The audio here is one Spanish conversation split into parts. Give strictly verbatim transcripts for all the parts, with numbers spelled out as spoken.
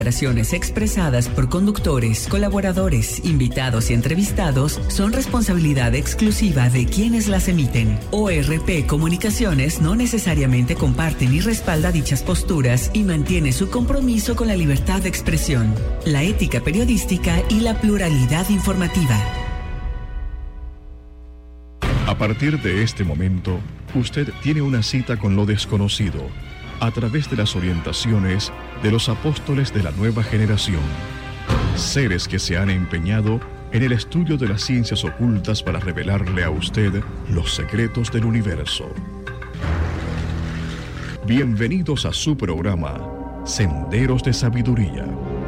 Declaraciones expresadas por conductores, colaboradores, invitados y entrevistados son responsabilidad exclusiva de quienes las emiten. O R P Comunicaciones no necesariamente comparte ni respalda dichas posturas y mantiene su compromiso con la libertad de expresión, la ética periodística y la pluralidad informativa. A partir de este momento, usted tiene una cita con lo desconocido, a través de las orientaciones de los apóstoles de la nueva generación, seres que se han empeñado en el estudio de las ciencias ocultas para revelarle a usted los secretos del universo. Bienvenidos a su programa, Senderos de Sabiduría.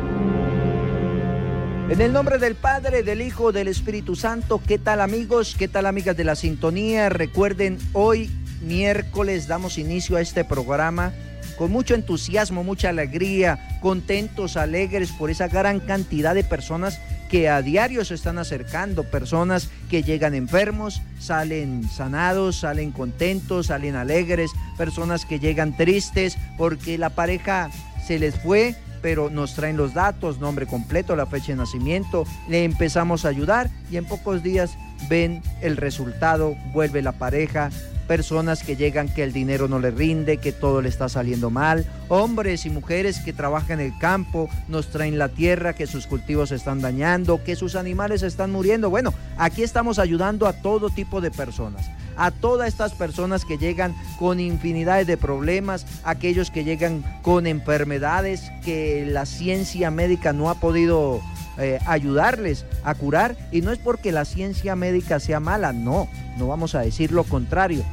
En el nombre del Padre, del Hijo, del Espíritu Santo. ¿Qué tal, amigos? ¿Qué tal, amigas de la sintonía? Recuerden, hoy miércoles damos inicio a este programa con mucho entusiasmo, mucha alegría, contentos, alegres por esa gran cantidad de personas que a diario se están acercando, personas que llegan enfermos, salen sanados, salen contentos, salen alegres, personas que llegan tristes porque la pareja se les fue, pero nos traen los datos, nombre completo, la fecha de nacimiento, le empezamos a ayudar y en pocos días ven el resultado, vuelve la pareja. Personas que llegan que el dinero no les rinde, que todo le está saliendo mal, hombres y mujeres que trabajan en el campo, nos traen la tierra, que sus cultivos se están dañando, que sus animales se están muriendo. Bueno, aquí estamos ayudando a todo tipo de personas, a todas estas personas que llegan con infinidades de problemas, aquellos que llegan con enfermedades que la ciencia médica no ha podido Eh, ayudarles a curar, y no es porque la ciencia médica sea mala, no, no vamos a decir lo contrario,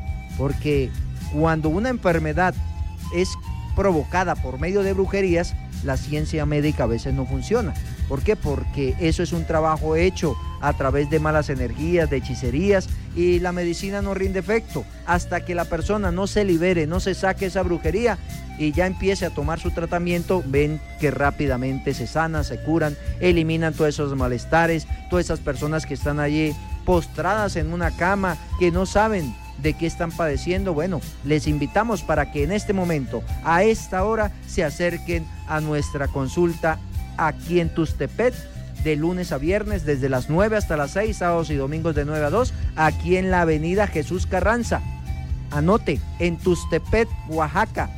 porque cuando una enfermedad es provocada por medio de brujerías, la ciencia médica a veces no funciona. ¿Por qué? Porque eso es un trabajo hecho a través de malas energías, de hechicerías, y la medicina no rinde efecto hasta que la persona no se libere, no se saque esa brujería y ya empiece a tomar su tratamiento. Ven que rápidamente se sanan, se curan, eliminan todos esos malestares, todas esas personas que están allí postradas en una cama, que no saben de qué están padeciendo. Bueno, les invitamos para que en este momento, a esta hora, se acerquen a nuestra consulta aquí en Tustepet, de lunes a viernes, desde las nueve hasta las seis, sábados y domingos de nueve a dos, aquí en la avenida Jesús Carranza. Anote, en Tustepet, Oaxaca,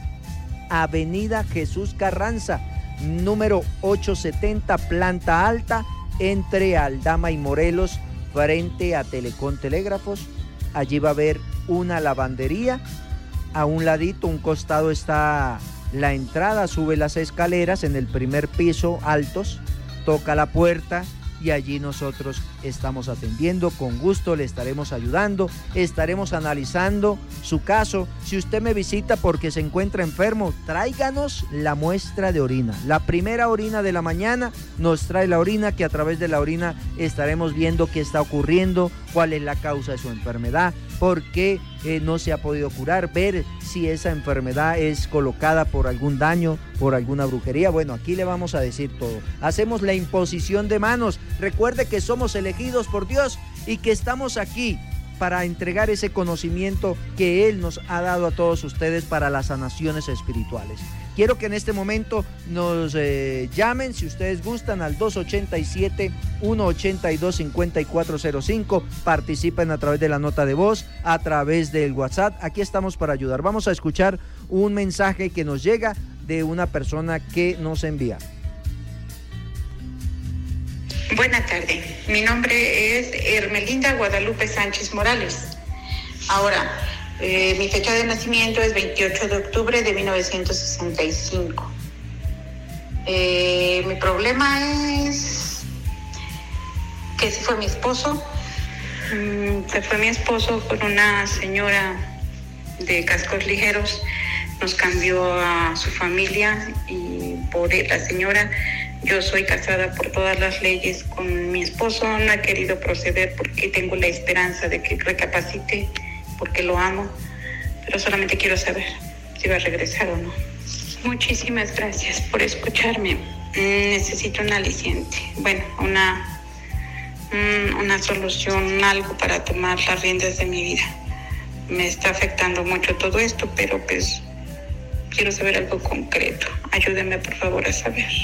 avenida Jesús Carranza, número ochocientos setenta, planta alta, entre Aldama y Morelos, frente a Telecom Telégrafos. Allí va a haber una lavandería, a un ladito, un costado está la entrada, sube las escaleras en el primer piso, altos, toca la puerta y allí nosotros estamos atendiendo. Con gusto le estaremos ayudando, estaremos analizando su caso. Si usted me visita porque se encuentra enfermo, tráiganos la muestra de orina. La primera orina de la mañana nos trae la orina, que a través de la orina estaremos viendo qué está ocurriendo, cuál es la causa de su enfermedad, por qué eh, no se ha podido curar, ver si esa enfermedad es colocada por algún daño, por alguna brujería. Bueno, aquí le vamos a decir todo. Hacemos la imposición de manos. Recuerde que somos elegidos por Dios y que estamos aquí para entregar ese conocimiento que Él nos ha dado a todos ustedes para las sanaciones espirituales. Quiero que en este momento nos eh, llamen, si ustedes gustan, al dos ochenta y siete, ciento ochenta y dos, cincuenta y cuatro cero cinco. Participen a través de la nota de voz, a través del WhatsApp. Aquí estamos para ayudar. Vamos a escuchar un mensaje que nos llega de una persona que nos envía. Buenas tardes, mi nombre es Hermelinda Guadalupe Sánchez Morales. Ahora, eh, mi fecha de nacimiento es veintiocho de octubre de mil novecientos sesenta y cinco. Eh, mi problema es que se fue mi esposo. Mm, se fue mi esposo con una señora de cascos ligeros. Nos cambió a su familia y por la señora... Yo soy casada por todas las leyes con mi esposo, no he querido proceder porque tengo la esperanza de que recapacite, porque lo amo, pero solamente quiero saber si va a regresar o no. Muchísimas gracias por escucharme. Necesito un aliciente, bueno, una, una solución, algo para tomar las riendas de mi vida. Me está afectando mucho todo esto, pero pues quiero saber algo concreto. Ayúdeme por favor a saber.